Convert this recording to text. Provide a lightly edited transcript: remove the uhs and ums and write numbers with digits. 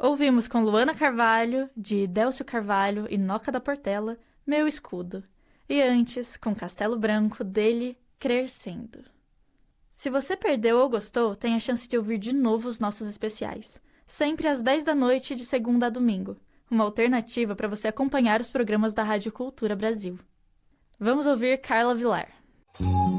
Ouvimos com Luana Carvalho, de Délcio Carvalho e Noca da Portela, Meu Escudo. E antes, com Castelo Branco, dele, Crer Sendo. Se você perdeu ou gostou, tem a chance de ouvir de novo os nossos especiais. Sempre às 10 da noite, de segunda a domingo. Uma alternativa para você acompanhar os programas da Rádio Cultura Brasil. Vamos ouvir Carla Vilar.